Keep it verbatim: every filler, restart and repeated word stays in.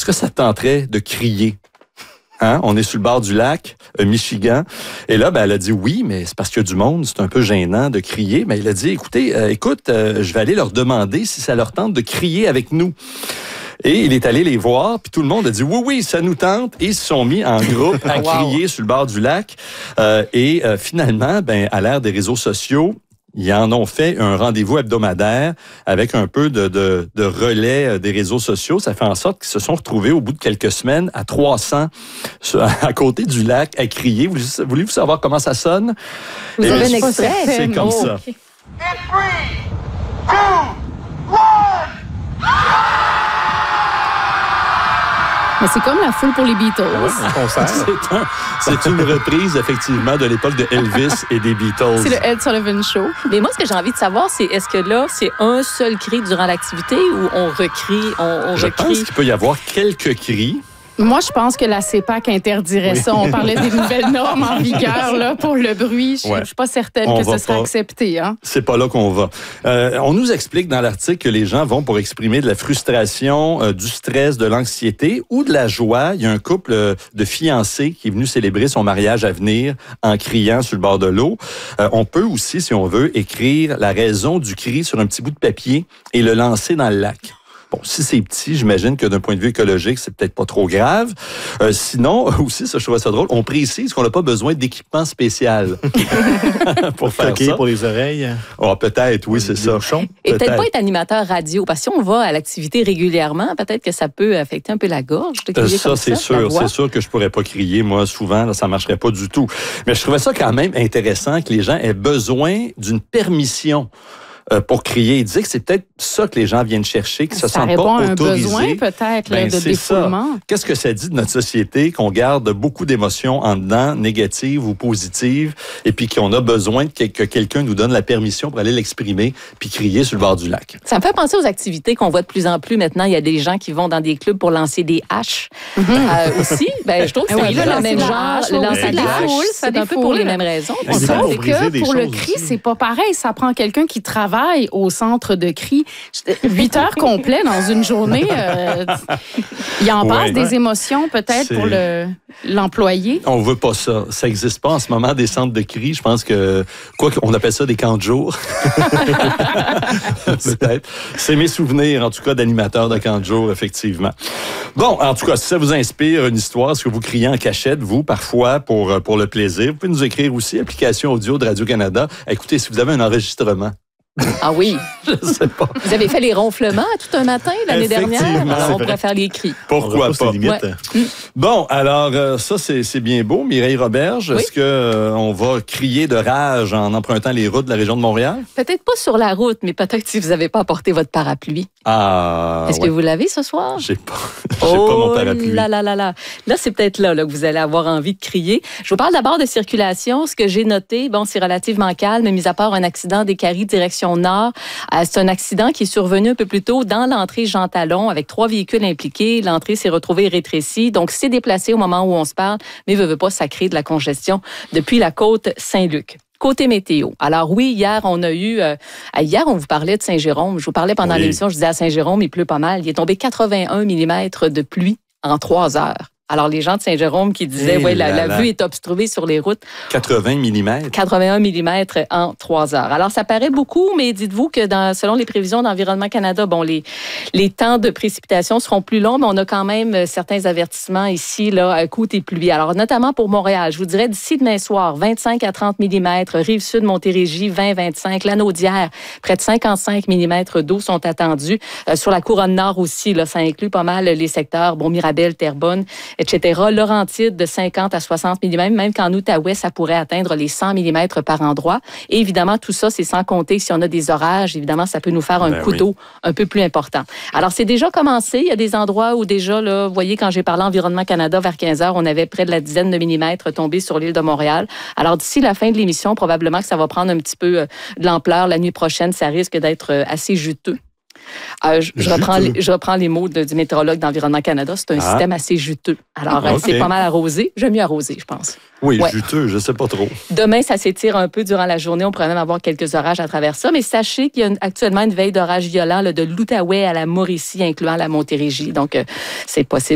est-ce que ça te tenterait de crier? Hein? On est sur le bord du lac, euh, Michigan. Et là, ben, elle a dit oui, mais c'est parce qu'il y a du monde, c'est un peu gênant de crier. Mais elle a dit, écoutez, euh, écoute, euh, je vais aller leur demander si ça leur tente de crier avec nous. Et il est allé les voir, puis tout le monde a dit oui, oui, ça nous tente. Et ils se sont mis en groupe à crier wow. sur le bord du lac. Euh, et euh, finalement, ben, à l'ère des réseaux sociaux, ils en ont fait un rendez-vous hebdomadaire avec un peu de, de, de relais des réseaux sociaux. Ça fait en sorte qu'ils se sont retrouvés au bout de quelques semaines à trois cents à côté du lac à crier. Voulez-vous savoir comment ça sonne? Vous Et avez un extrait? C'est comme oh, ça. Okay. In three, two, one! Mais c'est comme la foule pour les Beatles. Ouais, un concert. c'est, un, c'est une reprise, effectivement, de l'époque de Elvis et des Beatles. C'est le Ed Sullivan Show. Mais moi, ce que j'ai envie de savoir, c'est est-ce que là, c'est un seul cri durant l'activité ou on recrie, on, on Je recrie? pense qu'il peut y avoir quelques cris. Moi, je pense que la C E P A C interdirait oui. ça. On parlait des nouvelles normes en vigueur là, pour le bruit. Je ne ouais. suis pas certaine on que ce sera accepté. Hein? C'est pas là qu'on va. Euh, on nous explique dans l'article que les gens vont pour exprimer de la frustration, euh, du stress, de l'anxiété ou de la joie. Il y a un couple euh, de fiancés qui est venu célébrer son mariage à venir en criant sur le bord de l'eau. Euh, on peut aussi, si on veut, écrire la raison du cri sur un petit bout de papier et le lancer dans le lac. Bon, si c'est petit, j'imagine que d'un point de vue écologique, c'est peut-être pas trop grave. Euh, sinon, aussi, ça, je trouvais ça drôle, on précise qu'on n'a pas besoin d'équipement spécial pour faire okay, ça. Pour les oreilles. Oh, peut-être, oui, c'est des ça. Bouchons. Et peut-être. peut-être pas être animateur radio, parce que si on va à l'activité régulièrement, peut-être que ça peut affecter un peu la gorge de crier euh, ça, comme c'est ça, sûr. C'est sûr que je pourrais pas crier, moi, souvent, là, ça marcherait pas du tout. Mais je trouvais ça quand même intéressant que les gens aient besoin d'une permission Euh, pour crier. Il disait que c'est peut-être ça que les gens viennent chercher, qu'ils se ça sentent répond pas à un autorisés. besoin peut-être ben, là, de défoulement. Ça. Qu'est-ce que ça dit de notre société qu'on garde beaucoup d'émotions en dedans, négatives ou positives, et puis qu'on a besoin que, que quelqu'un nous donne la permission pour aller l'exprimer puis crier sur le bord du lac? Ça me fait penser aux activités qu'on voit de plus en plus maintenant. Il y a des gens qui vont dans des clubs pour lancer des haches mm-hmm. euh, aussi. Ben, je trouve que c'est oui, le même genre. Hache, lancer des haches, c'est c'est un peu pour les mêmes raisons. Sauf que pour le cri, c'est pas pareil. Ça prend quelqu'un qui travaille au centre de cri. Huit heures complets dans une journée. Euh, il en passe ouais, des émotions peut-être c'est... pour le, l'employé. On veut pas ça. Ça n'existe pas en ce moment des centres de cri. Je pense que, quoi qu'on appelle ça des camps de jour. Peut-être. C'est mes souvenirs, en tout cas, d'animateur de camp de jour, effectivement. Bon, en tout cas, si ça vous inspire une histoire, est-ce que vous criez en cachette, vous, parfois, pour, pour le plaisir? Vous pouvez nous écrire aussi, application audio de Radio-Canada. Écoutez, si vous avez un enregistrement, ah oui. Je sais pas. Vous avez fait les ronflements tout un matin l'année dernière. Alors, on pourrait faire les cris. Pourquoi pas? Ouais. Bon, alors, euh, ça, c'est, c'est bien beau. Mireille Roberge, oui. Est-ce qu'on euh, va crier de rage en empruntant les routes de la région de Montréal? Peut-être pas sur la route, mais peut-être si vous n'avez pas apporté votre parapluie. Ah. Est-ce ouais. que vous l'avez ce soir? J'ai pas. J'ai oh, pas mon parapluie. Là, là, là, là. Là, c'est peut-être là, là que vous allez avoir envie de crier. Je vous parle d'abord de circulation. Ce que j'ai noté, bon, c'est relativement calme, mis à part un accident des Caries direction nord. Euh, c'est un accident qui est survenu un peu plus tôt dans l'entrée Jean Talon avec trois véhicules impliqués. L'entrée s'est retrouvée rétrécie. Donc, c'est déplacé au moment où on se parle, mais veut, veut pas, ça crée de la congestion depuis la côte Saint-Luc. Côté météo. Alors oui, hier, on a eu... Euh, hier, on vous parlait de Saint-Jérôme. Je vous parlais pendant oui. l'émission, je disais à Saint-Jérôme, il pleut pas mal. Il est tombé quatre-vingt-un millimètres de pluie en trois heures. Alors, les gens de Saint-Jérôme qui disaient, oui, la, la vue est obstruée sur les routes. quatre-vingts millimètres. quatre-vingt-un millimètres en trois heures. Alors, ça paraît beaucoup, mais dites-vous que dans, selon les prévisions d'Environnement Canada, bon, les, les temps de précipitation seront plus longs, mais on a quand même certains avertissements ici, là, à côté pluie. Alors, notamment pour Montréal, je vous dirais d'ici demain soir, vingt-cinq à trente millimètres, Rive-Sud, Montérégie, vingt à vingt-cinq, Lanaudière, près de cinquante-cinq millimètres d'eau sont attendus. Euh, sur la couronne nord aussi, là, ça inclut pas mal les secteurs, bon, Mirabel, Terrebonne, et cetera. Laurentides de cinquante à soixante millimètres, même qu'en Outaouais, ça pourrait atteindre les cent millimètres par endroit. Et évidemment, tout ça, c'est sans compter si on a des orages. Évidemment, ça peut nous faire un ben coup d'eau oui. un peu plus important. Alors, c'est déjà commencé. Il y a des endroits où déjà, là, vous voyez, quand j'ai parlé Environnement Canada, vers quinze heures, on avait près de la dizaine de millimètres tombés sur l'île de Montréal. Alors, d'ici la fin de l'émission, probablement que ça va prendre un petit peu de l'ampleur. La nuit prochaine, ça risque d'être assez juteux. Euh, je, je, reprends les, je reprends les mots de, du météorologue d'Environnement Canada. C'est un ah. système assez juteux. Alors, okay. c'est pas mal arrosé. J'aime mieux arroser, je pense. Oui, ouais. juteux, je sais pas trop. Demain, ça s'étire un peu durant la journée. On pourrait même avoir quelques orages à travers ça. Mais sachez qu'il y a une, actuellement une veille d'orage violent là, de l'Outaouais à la Mauricie, incluant la Montérégie. Donc, euh, c'est possible